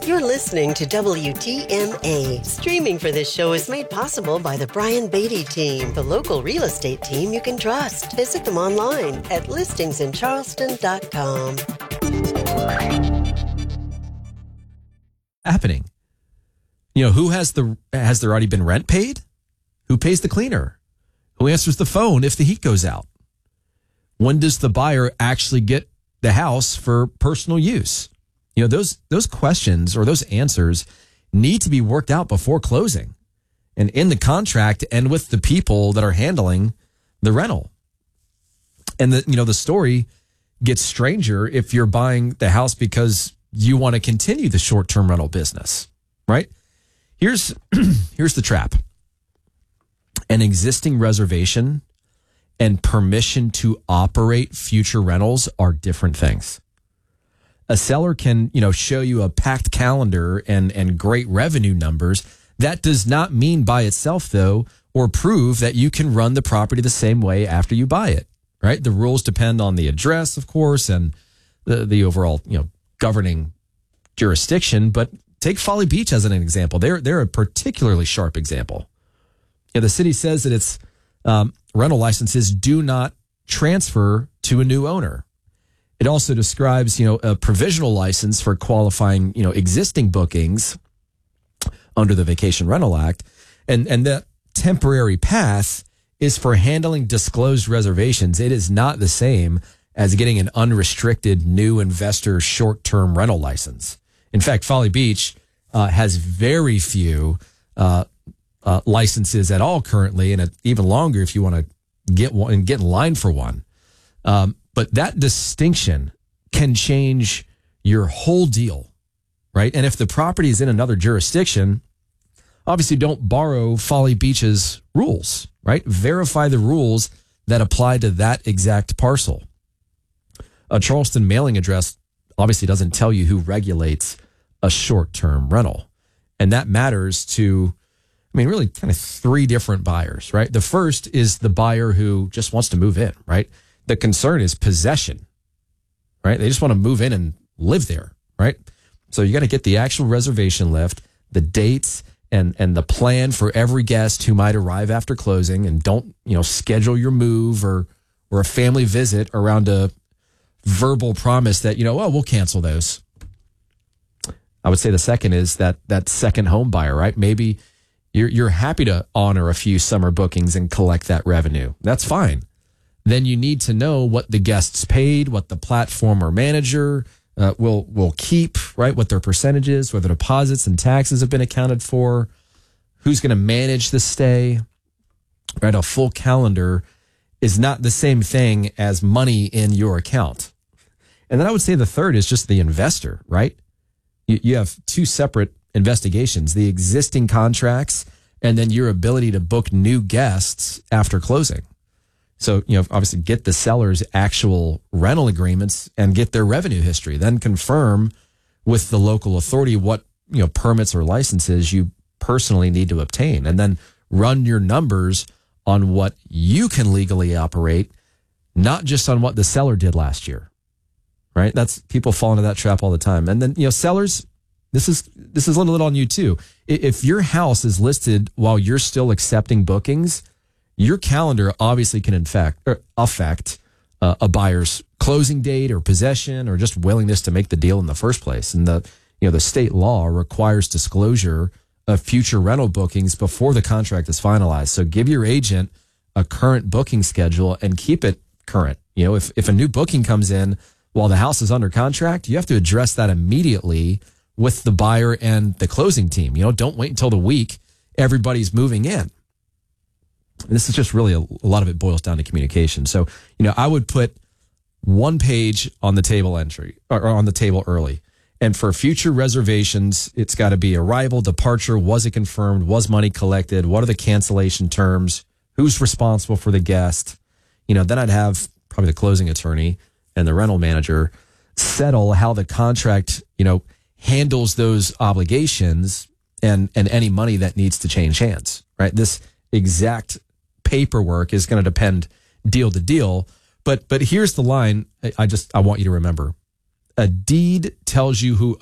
You're listening to WTMA. Streaming for this show is made possible by the Brian Beatty team, the local real estate team you can trust. Visit them online at listingsincharleston.com. Happening. You know, who has there already been rent paid? Who pays the cleaner? Who answers the phone if the heat goes out? When does the buyer actually get the house for personal use? You know, those questions or those answers need to be worked out before closing and in the contract and with the people that are handling the rental. And the story gets stranger if you're buying the house because you want to continue the short-term rental business, right? Here's the trap. An existing reservation and permission to operate future rentals are different things. A seller can, show you a packed calendar and great revenue numbers. That does not mean by itself, though, or prove that you can run the property the same way after you buy it, right? The rules depend on the address, of course, and the overall, governing jurisdiction. But take Folly Beach as an example. They're a particularly sharp example. The city says that its rental licenses do not transfer to a new owner. It also describes, a provisional license for qualifying, existing bookings under the Vacation Rental Act. And that temporary path is for handling disclosed reservations. It is not the same as getting an unrestricted new investor short-term rental license. In fact, Folly Beach has very few licenses at all currently, and even longer if you want to get one and get in line for one. But that distinction can change your whole deal, right? And if the property is in another jurisdiction, obviously don't borrow Folly Beach's rules, right? Verify the rules that apply to that exact parcel. A Charleston mailing address obviously doesn't tell you who regulates a short-term rental. And that matters to, really kind of three different buyers, right? The first is the buyer who just wants to move in, right? The concern is possession, right? They just want to move in and live there, right? So you got to get the actual reservation list, the dates, and the plan for every guest who might arrive after closing, and don't, schedule your move or a family visit around a verbal promise that, we'll cancel those. I would say the second is that second home buyer, right? Maybe you're happy to honor a few summer bookings and collect that revenue. That's fine. Then you need to know what the guests paid, what the platform or manager will keep, right? What their percentages, whether deposits and taxes have been accounted for, who's going to manage the stay, right? A full calendar is not the same thing as money in your account. And then I would say the third is just the investor, right? You have two separate investigations, the existing contracts and then your ability to book new guests after closing. So, obviously get the seller's actual rental agreements and get their revenue history, then confirm with the local authority what, permits or licenses you personally need to obtain, and then run your numbers on what you can legally operate, not just on what the seller did last year, right? That's people fall into that trap all the time. And then, sellers, this is a little on you too. If your house is listed while you're still accepting bookings, your calendar obviously can affect a buyer's closing date or possession or just willingness to make the deal in the first place. And the state law requires disclosure of future rental bookings before the contract is finalized. So give your agent a current booking schedule and keep it current. If a new booking comes in while the house is under contract, you have to address that immediately with the buyer and the closing team. Don't wait until the week everybody's moving in. This is just really a lot of it boils down to communication. So, I would put one page on the table entry or on the table early. And for future reservations, it's got to be arrival, departure, was it confirmed, was money collected, what are the cancellation terms, who's responsible for the guest. Then I'd have probably the closing attorney and the rental manager settle how the contract, handles those obligations and any money that needs to change hands, right? This exact paperwork is going to depend deal to deal. But here's the line I want you to remember. A deed tells you who